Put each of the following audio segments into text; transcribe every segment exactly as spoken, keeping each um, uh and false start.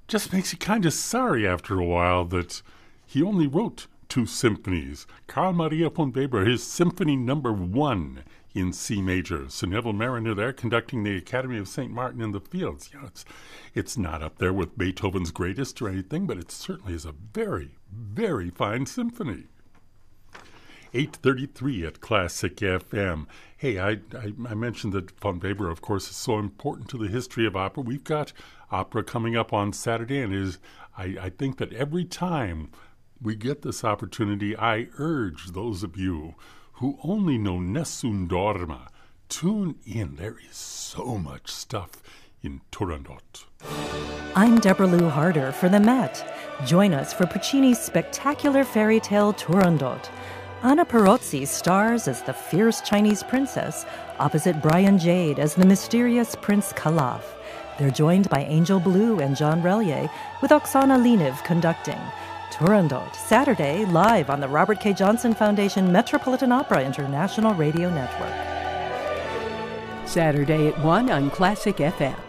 just makes you kind of sorry after a while that he only wrote two symphonies. Carl Maria von Weber, his Symphony Number One in C major. Sir Neville Mariner there conducting the Academy of Saint Martin in the Fields. You know, it's, it's not up there with Beethoven's greatest or anything, but it certainly is a very, very fine symphony. eight thirty-three at Classic F M. Hey, I, I, I mentioned that von Weber, of course, is so important to the history of opera. We've got opera coming up on Saturday, and is I, I think that every time we get this opportunity, I urge those of you who only know Nessun Dorma, tune in. There is so much stuff in Turandot. I'm Deborah Lou Harder for the Met. Join us for Puccini's spectacular fairy tale Turandot. Anna Perozzi stars as the fierce Chinese princess, opposite Brian Jade as the mysterious Prince Calaf. They're joined by Angel Blue and John Relier, with Oksana Leniv conducting. Turandot, Saturday, live on the Robert K. Johnson Foundation Metropolitan Opera International Radio Network. Saturday at one on Classic F M.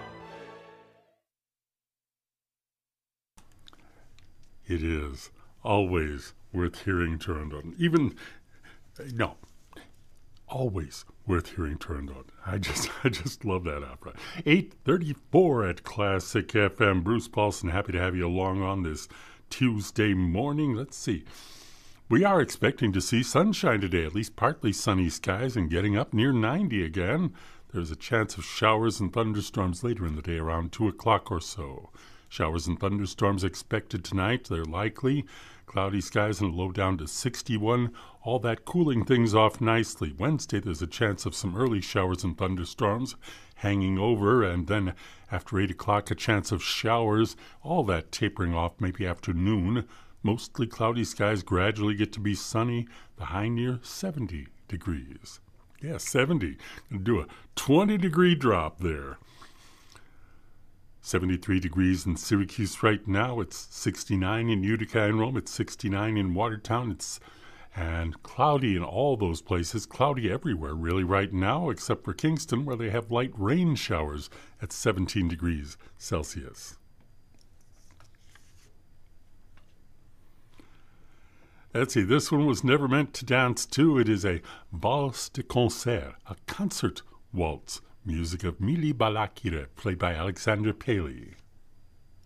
It is always worth hearing Turandot. Even, no, always worth hearing Turandot. I just, I just love that opera. eight thirty-four at Classic F M. Bruce Paulson, happy to have you along on this Tuesday morning. Let's see. We are expecting to see sunshine today, at least partly sunny skies, and getting up near ninety again. There's a chance of showers and thunderstorms later in the day around two o'clock or so. Showers and thunderstorms expected tonight. They're likely. Cloudy skies and a low down to sixty-one. All that cooling things off nicely. Wednesday, there's a chance of some early showers and thunderstorms hanging over, and then after eight o'clock, a chance of showers. All that tapering off maybe afternoon. Mostly cloudy skies gradually get to be sunny. The high near seventy degrees. Yeah, seventy. Gonna do a twenty degree drop there. seventy-three degrees in Syracuse right now. It's sixty-nine in Utica and Rome. It's sixty-nine in Watertown. It's and cloudy in all those places. Cloudy everywhere really right now, except for Kingston, where they have light rain showers at seventeen degrees Celsius. Let's see, this one was never meant to dance to. It is a valse de concert, a concert waltz. Music of Mili Balakirë, played by Alexander Paley.